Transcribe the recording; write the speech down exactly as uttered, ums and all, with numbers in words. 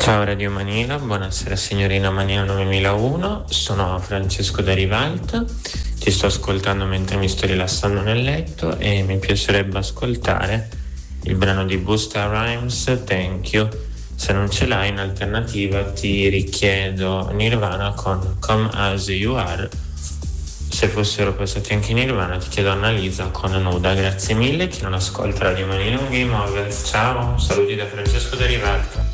Ciao Radio Manila, buonasera signorina Mania novemilauno, sono Francesco da Rivalta, ti sto ascoltando mentre mi sto rilassando nel letto e mi piacerebbe ascoltare il brano di Busta Rhymes, Thank You. Se non ce l'hai in alternativa ti richiedo Nirvana con Come As You Are. Se fossero passati anche Nirvana ti chiedo Annalisa con Nuda. Grazie mille, chi non ascolta Radio Manila un game over. Ciao, saluti da Francesco da Rivalta.